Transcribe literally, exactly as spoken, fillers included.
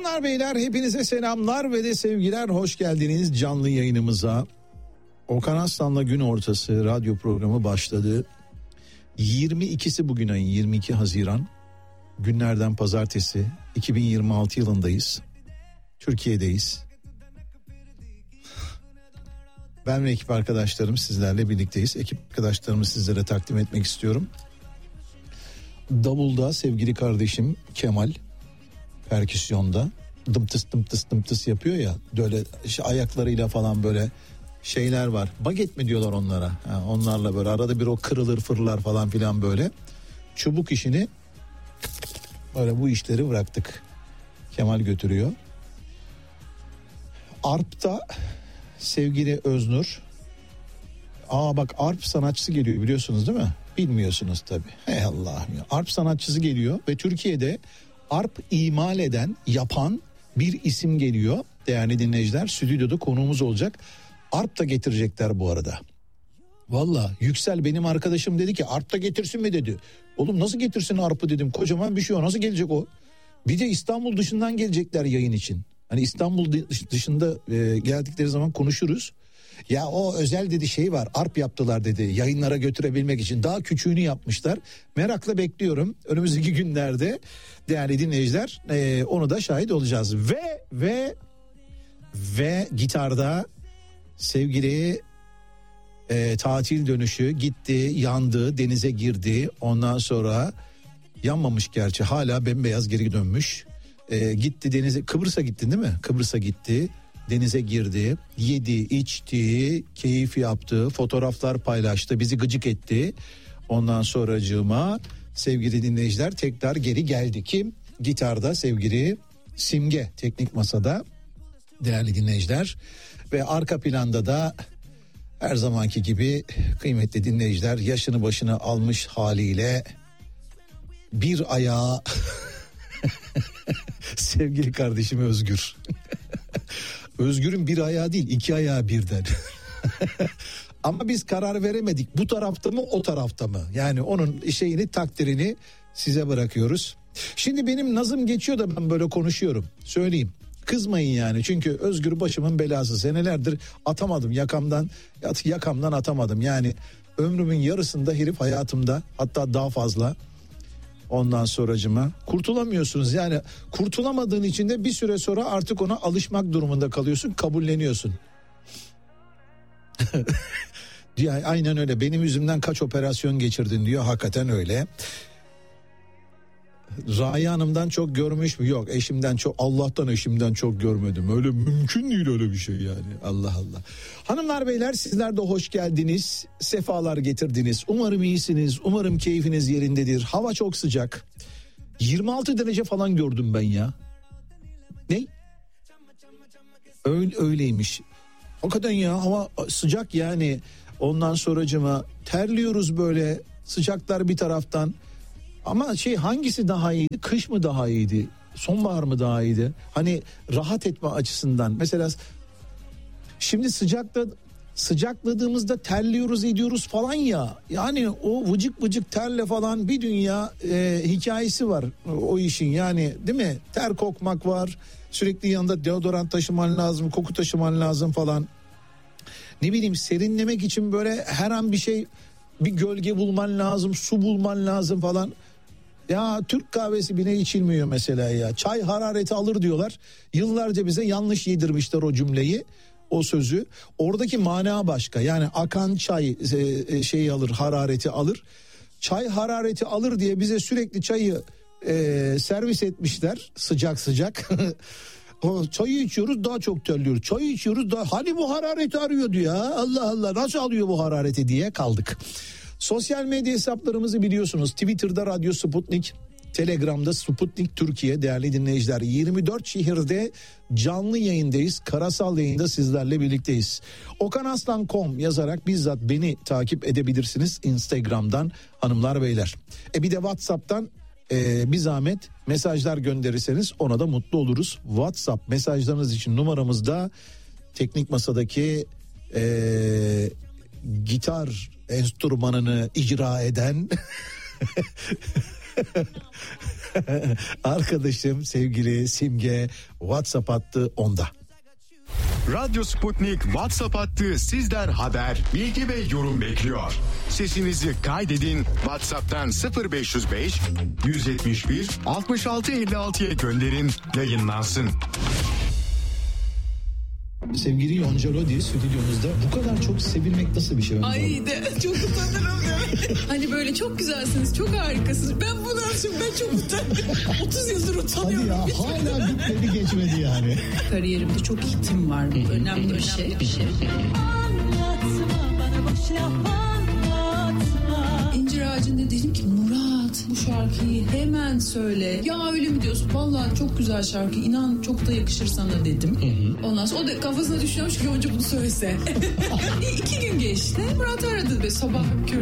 Hanımlar beyler hepinize selamlar ve de sevgiler, hoş geldiniz canlı yayınımıza. Okan Aslan'la gün ortası radyo programı başladı. yirmi ikisi bugün ayın yirmi iki Haziran, günlerden pazartesi, iki bin yirmi altı yılındayız. Türkiye'deyiz. Ben ve ekip arkadaşlarım sizlerle birlikteyiz. Ekip arkadaşlarımı sizlere takdim etmek istiyorum. Davulda sevgili kardeşim Kemal, perküsyonda dımtıs dımtıs dımtıs yapıyor ya, böyle işte ayaklarıyla falan böyle şeyler var. Baget mi diyorlar onlara? Ha, onlarla böyle arada bir o kırılır fırlar falan filan böyle. Çubuk işini, böyle bu işleri bıraktık. Kemal götürüyor. Arp'ta sevgili Öznur. Aa bak, arp sanatçısı geliyor, biliyorsunuz değil mi? Bilmiyorsunuz tabii. Hey Allah'ım ya. Arp sanatçısı geliyor ve Türkiye'de arp imal eden, yapan bir isim geliyor. Değerli dinleyiciler, stüdyoda konuğumuz olacak. Arp da getirecekler bu arada. Valla Yüksel benim arkadaşım dedi ki arp da getirsin mi dedi. Oğlum nasıl getirsin arpı dedim. Kocaman bir şey o, nasıl gelecek o? Bir de İstanbul dışından gelecekler yayın için. Hani İstanbul dışında e, geldikleri zaman konuşuruz. Ya o özel dedi şey var, arp yaptılar dedi yayınlara götürebilmek için, daha küçüğünü yapmışlar. Merakla bekliyorum önümüzdeki günlerde değerli dinleyiciler, e, onu da şahit olacağız. Ve ve ve gitarda sevgili e, tatil dönüşü gitti, yandı, denize girdi, ondan sonra yanmamış gerçi, hala bembeyaz geri dönmüş. E, gitti denize, Kıbrıs'a gittin değil mi? Kıbrıs'a gitti. Denize girdi, yedi, içti, keyif yaptı, fotoğraflar paylaştı, bizi gıcık etti. Ondan sonracığıma sevgili dinleyiciler tekrar geri geldi. Kim? Gitarda sevgili Simge, teknik masada değerli dinleyiciler. Ve arka planda da her zamanki gibi kıymetli dinleyiciler, yaşını başını almış haliyle bir ayağı sevgili kardeşim Özgür. Özgür'ün bir ayağı değil, iki ayağı birden. Ama biz karar veremedik, bu tarafta mı o tarafta mı? Yani onun şeyini, takdirini size bırakıyoruz. Şimdi benim nazım geçiyor da ben böyle konuşuyorum, söyleyeyim. Kızmayın yani, çünkü Özgür başımın belası, senelerdir atamadım yakamdan, yakamdan atamadım. Yani ömrümün yarısında herif hayatımda, hatta daha fazla. Ondan sonracıma kurtulamıyorsunuz, yani kurtulamadığın için de bir süre sonra artık ona alışmak durumunda kalıyorsun, kabulleniyorsun. Yani aynen öyle, benim yüzümden kaç operasyon geçirdin diyor, hakikaten öyle. Raya Hanım'dan çok görmüş mü? Yok, eşimden çok, Allah'tan eşimden çok görmedim. Öyle mümkün değil öyle bir şey yani. Allah Allah. Hanımlar beyler, sizler de hoş geldiniz. Sefalar getirdiniz. Umarım iyisiniz. Umarım keyfiniz yerindedir. Hava çok sıcak. yirmi altı derece falan gördüm ben ya. Ne? Öyle, öyleymiş. Hakikaten ya, hava sıcak yani. Ondan sonracıma terliyoruz böyle. Sıcaklar bir taraftan. Ama şey, hangisi daha iyiydi? Kış mı daha iyiydi? Sonbahar mı daha iyiydi? Hani rahat etme açısından. Mesela şimdi sıcakta sıcakladığımızda terliyoruz, ediyoruz falan ya. Yani o vıcık vıcık terle falan bir dünya e, hikayesi var o işin yani, değil mi? Ter kokmak var. Sürekli yanında deodorant taşıman lazım, koku taşıman lazım falan. Ne bileyim, serinlemek için böyle her an bir şey, bir gölge bulman lazım, su bulman lazım falan. Ya Türk kahvesi bile içilmiyor mesela ya. Çay harareti alır diyorlar. Yıllarca bize yanlış yedirmişler o cümleyi, o sözü. Oradaki mana başka. Yani akan çay e, şeyi alır, harareti alır. Çay harareti alır diye bize sürekli çayı e, servis etmişler sıcak sıcak. O çayı içiyoruz, daha çok terliyoruz. Çayı içiyoruz, daha hani bu harareti arıyordu ya. Allah Allah, nasıl alıyor bu harareti diye kaldık. Sosyal medya hesaplarımızı biliyorsunuz. Twitter'da Radyo Sputnik, Telegram'da Sputnik Türkiye değerli dinleyiciler. yirmi dört şehirde canlı yayındayız. Karasal yayında sizlerle birlikteyiz. okanaslan nokta com yazarak bizzat beni takip edebilirsiniz Instagram'dan hanımlar beyler. E bir de WhatsApp'tan e, bir zahmet mesajlar gönderirseniz ona da mutlu oluruz. WhatsApp mesajlarınız için numaramızda teknik masadaki e, gitar enstrümanını icra eden Arkadaşım sevgili Simge WhatsApp attı onda. Radyo Sputnik WhatsApp hattı sizden haber, bilgi ve yorum bekliyor. Sesinizi kaydedin, WhatsApp'tan sıfır beş yüz beş yüz yetmiş bir altmış altı elli altıya gönderin, yayınlansın. Sevgili Yonca Lodi stüdyomuzda, bu kadar çok sevilmek nasıl bir şey? Ay de çok utanırım ya. Hani böyle çok güzelsiniz, çok harikasınız. Ben bunu açıyorum, ben çok utanıyorum. otuz yıldır utanıyorum. Hadi ya, hala bitmedi geçmedi yani. Kariyerimde çok ihtim var. Bu önemli bir şey. Bir şey. Anlatma bana boş laf anlatma. İncir ağacında dedim ki Murat, bu şarkıyı hemen söyle. Ya öyle mi diyorsun? Vallahi çok güzel şarkı. İnan çok da yakışır sana dedim. Hı hı. Ondan sonra o da kafasına düşünüyormuş ki Yonca bunu söylese. İki gün geçti. Murat aradı ve sabah